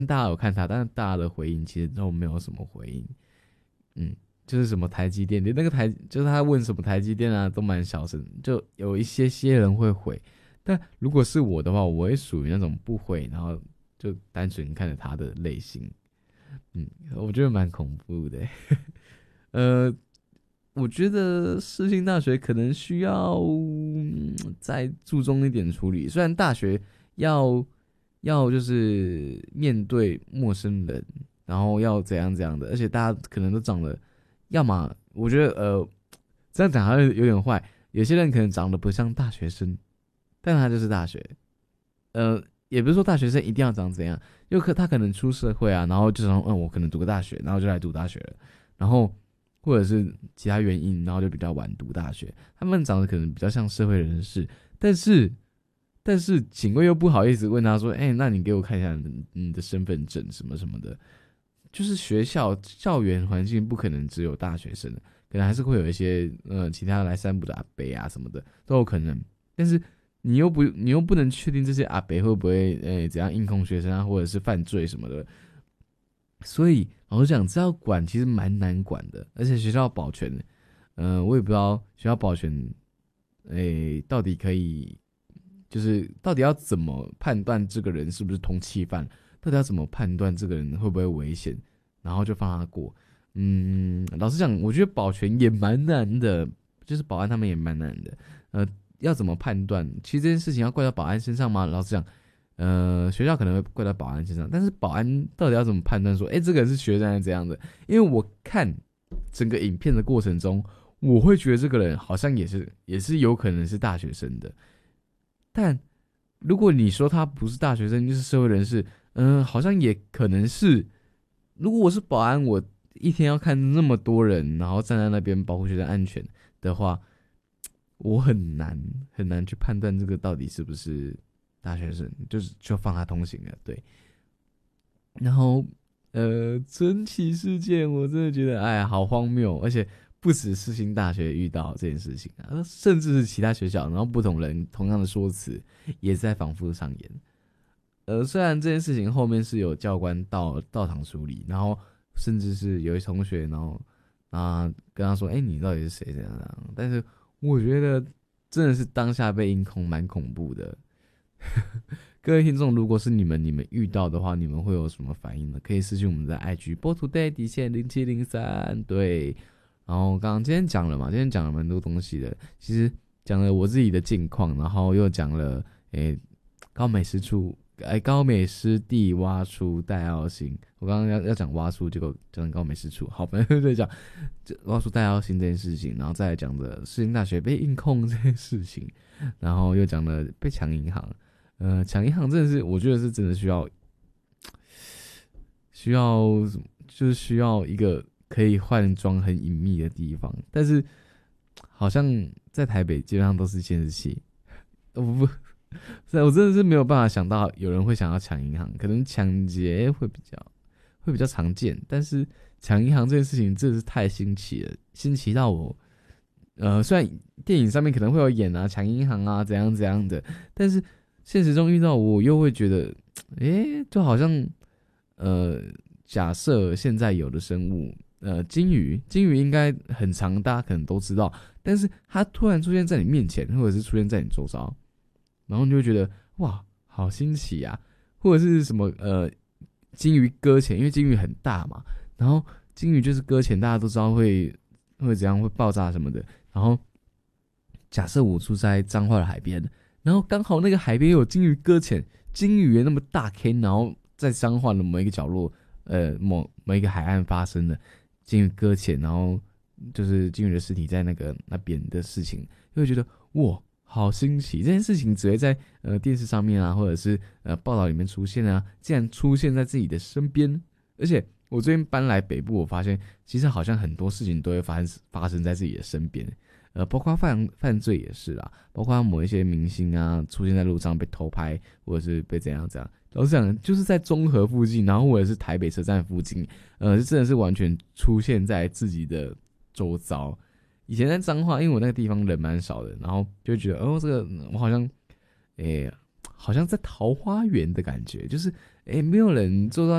大家有看他，但是大家的回应其实都没有什么回应。嗯，就是什么台积电，连那个就是他问什么台积电啊，都蛮小声，就有一些人会回。但如果是我的话，我会属于那种不回，然后就单纯看着他的类型。我觉得蛮恐怖的。呃，我觉得世新大学可能需要再注重一点处理。虽然大学要就是面对陌生人，然后要怎样怎样的，而且大家可能都长得，要么我觉得这样讲好像有点坏，有些人可能长得不像大学生，但他就是大学。也不是说大学生一定要长怎样，他可能出社会啊，然后就想我可能读个大学，然后就来读大学了，然后或者是其他原因，然后就比较晚读大学。他们长得可能比较像社会人士，但是警卫又不好意思问他说：那你给我看一下你的身份证什么什么的。就是校园环境不可能只有大学生，可能还是会有一些其他来散步的阿伯啊什么的都有可能。但是你又不能确定这些阿伯会不会怎样硬控学生啊，或者是犯罪什么的。所以老实讲，这要管其实蛮难管的，而且学校保全，我也不知道学校保全，到底可以，就是到底要怎么判断这个人是不是通缉犯，到底要怎么判断这个人会不会危险，然后就放他过。老实讲，我觉得保全也蛮难的，就是保安他们也蛮难的。要怎么判断？其实这件事情要怪到保安身上吗？老实讲，学校可能会怪到保安身上，但是保安到底要怎么判断说，这个人是学生还是怎样的？因为我看整个影片的过程中，我会觉得这个人好像也是有可能是大学生的。但如果你说他不是大学生，就是社会人士，好像也可能是。如果我是保安，我一天要看那么多人，然后站在那边保护学生安全的话，我很难去判断这个到底是不是大学生，就放他通行了。对。然后真奇事件，我真的觉得哎呀好荒谬，而且不止世新大学遇到这件事情啊，甚至是其他学校，然后不同人同样的说辞也在反复上演。虽然这件事情后面是有教官到场处理，然后甚至是有一同学，然后跟他说：你到底是谁？这样。但是我觉得真的是当下被阴空蛮恐怖的。各位听众，如果是你们遇到的话，你们会有什么反应呢？可以私信我们的 IG BOTODAY 底线0703。对，然后今天讲了嘛，今天讲了蛮多东西的，其实讲了我自己的近况，然后又讲了高美湿处，高美湿地挖出戴奥辛。我刚刚要讲挖出，结果讲高美湿处，好，反正就讲挖出戴奥辛这件事情，然后再来讲的世新大学被硬控这件事情，然后又讲了被抢银行。抢银行真的是，我觉得是真的需要就是需要一个可以换装很隐秘的地方，但是好像在台北基本上都是监视器。不，我真的是没有办法想到有人会想要抢银行，可能抢劫会比较常见，但是抢银行这件事情真的是太新奇了，新奇到我虽然电影上面可能会有演啊抢银行啊怎样怎样的，但是现实中遇到我又会觉得，就好像假设现在有的生物，金鱼应该很长，大家可能都知道，但是它突然出现在你面前，或者是出现在你周遭，然后你就会觉得哇，好新奇啊，或者是什么金鱼搁浅，因为金鱼很大嘛，然后金鱼就是搁浅，大家都知道会怎样，会爆炸什么的，然后假设我住在彰化的海边。然后刚好那个海边有金鱼搁浅，金鱼那么大坑，然后在彰化的某一个角落，某一个海岸发生的金鱼搁浅，然后就是金鱼的尸体在那边的事情，就会觉得哇，好新奇！这件事情只会在电视上面啊，或者是报道里面出现啊，竟然出现在自己的身边。而且我最近搬来北部，我发现其实好像很多事情都会发生在自己的身边。包括犯罪也是啦，包括某一些明星啊出现在路上被偷拍，或者是被怎样怎样。老实讲，就是在中和附近，然后或者是台北车站附近，真的是完全出现在自己的周遭。以前在彰化，因为我那个地方人蛮少的，然后就会觉得，这个我好像，好像在桃花源的感觉，就是， 没有人做到